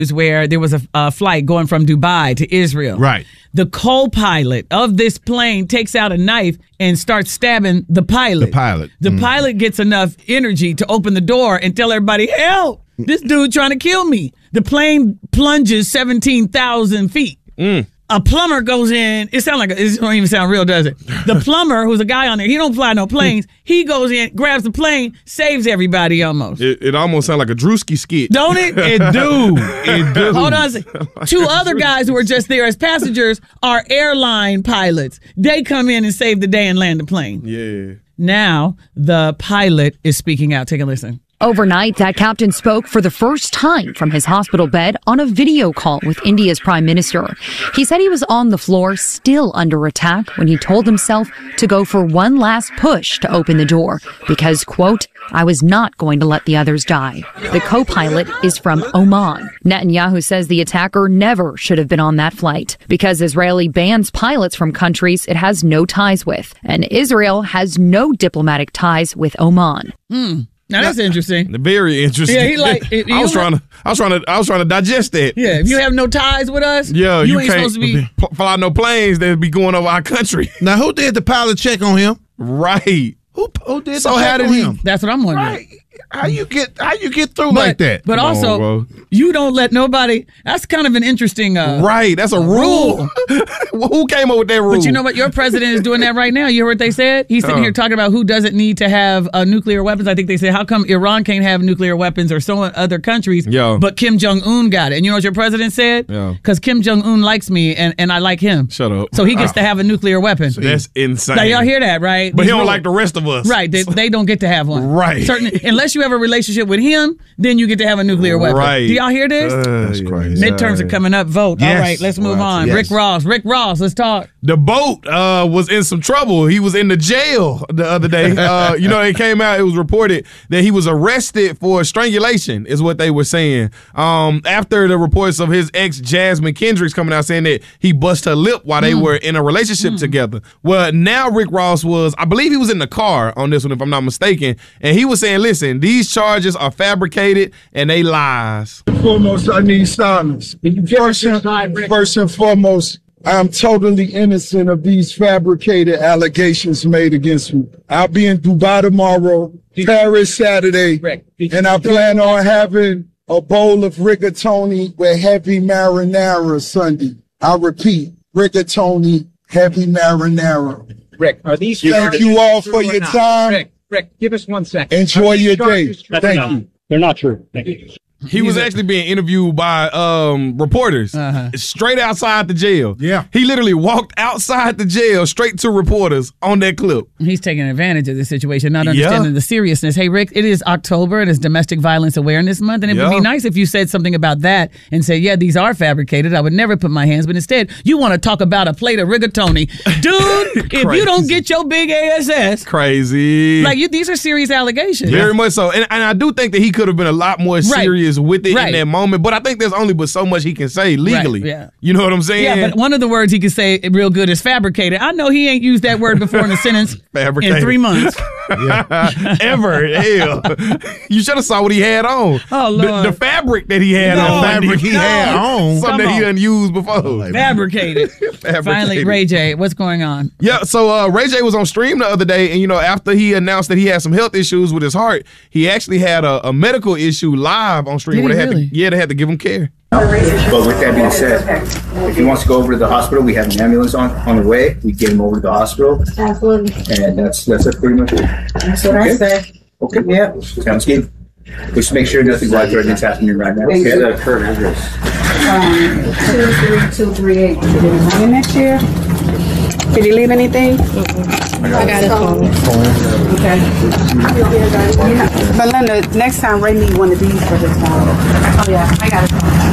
is where there was a flight going from Dubai to Israel. Right. The co-pilot of this plane takes out a knife and starts stabbing the pilot. The pilot gets enough energy to open the door and tell everybody, help, this dude trying to kill me. The plane plunges 17,000 feet. A plumber goes in. It don't even sound real, does it? The plumber, who's a guy on there, he don't fly no planes. He goes in, grabs the plane, saves everybody almost. It almost sounds like a Drewski skit. Don't it? It do. Hold on a second. Two other guys who were just there as passengers are airline pilots. They come in and save the day and land the plane. Yeah. Now the pilot is speaking out. Take a listen. Overnight, that captain spoke for the first time from his hospital bed on a video call with India's prime minister. He said he was on the floor, still under attack, when he told himself to go for one last push to open the door because, quote, I was not going to let the others die. The co-pilot is from Oman. Netanyahu says the attacker never should have been on that flight because Israeli bans pilots from countries it has no ties with, and Israel has no diplomatic ties with Oman. Now that's interesting. Very interesting. Yeah, I was trying to digest that. Yeah, if you have no ties with us, yeah, you ain't supposed to be fly no planes that be going over our country. Now, who did the pilot check on him? Right. Who did So the how check did on he? him? That's what I'm wondering. Right. How you get through like that? But Come also, on, you don't let nobody. That's kind of an interesting. Right. That's a rule. Who came up with that rule? But you know what? Your president is doing that right now. You heard what they said? He's sitting here talking about who doesn't need to have nuclear weapons. I think they said, how come Iran can't have nuclear weapons or so other countries, but Kim Jong-un got it? And you know what your president said? Because Kim Jong-un likes me and I like him. Shut up. So he gets to have a nuclear weapon. That's insane. Now, y'all hear that, right? But he don't like the rest of us. Right. They don't get to have one. Right. Unless you have a relationship with him, then you get to have a nuclear weapon. Right. Do y'all hear this? That's crazy. Midterms are coming up. Vote. Yes. All right, let's move on. Yes. Rick Ross, let's talk. The boat was in some trouble. He was in the jail the other day. It came out, it was reported that he was arrested for strangulation, is what they were saying. After the reports of his ex, Jasmine Kendricks, coming out saying that he bust her lip while they were in a relationship together. Well, now Rick Ross I believe he was in the car on this one, if I'm not mistaken, and he was saying, listen, these charges are fabricated and they lies. Foremost, I need silence. First and foremost, I'm totally innocent of these fabricated allegations made against me. I'll be in Dubai tomorrow, Paris Saturday, and I plan on having a bowl of rigatoni with heavy marinara Sunday. I repeat, rigatoni, heavy marinara. Rick, are these? Thank you all for your time. Rick, give us 1 second. Enjoy your day. Thank you. They're not true. Thank you. He was actually being interviewed by reporters straight outside the jail. Yeah. He literally walked outside the jail straight to reporters on that clip. He's taking advantage of the situation, not understanding the seriousness. Hey, Rick, it is October. It is Domestic Violence Awareness Month, and it would be nice if you said something about that and said, yeah, these are fabricated. I would never put my hands, but instead, you want to talk about a plate of rigatoni. Dude, if you don't get your big ASS. Crazy. These are serious allegations. Very much so. And I do think that he could have been a lot more serious with it in that moment, but I think there's only but so much he can say legally. Right, yeah. You know what I'm saying? Yeah, but one of the words he can say real good is fabricated. I know he ain't used that word before in a sentence fabricated. in 3 months. Ever. Hell. You should have saw what he had on. Oh, Lord. The fabric that he had on. The fabric he had on. Something that he didn't use before. Fabricated. Finally, Ray J, what's going on? Yeah, so Ray J was on stream the other day, and after he announced that he had some health issues with his heart, he actually had a medical issue live on stream where they had to give him care. But with that being said, if he wants to go over to the hospital, we have an ambulance on the way. We get him over to the hospital. Absolutely. And that's pretty much it. That's what I say. Okay. Yeah. Sounds good. Just make sure nothing life-threatening is happening right now. Thank Okay. you. Current address. 23238. Did he come in next year? Did he leave anything? I got his phone. Okay. But Linda, next time Ray need one of these for his phone. Oh yeah, I got his phone.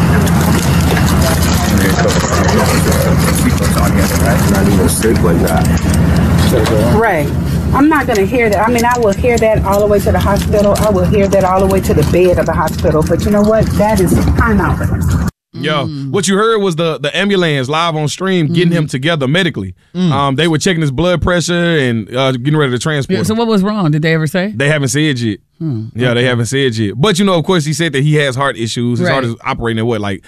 Ray, I'm not going to hear that. I mean, I will hear that all the way to the hospital. I will hear that all the way to the bed of the hospital. But you know what? That is time out. Yeah. What you heard was the ambulance live on stream getting him together medically. They were checking his blood pressure and getting ready to transport him. So what was wrong? Did they ever say? They haven't said yet. Yeah, they haven't said yet. But, of course, he said that he has heart issues. His heart is operating at what, like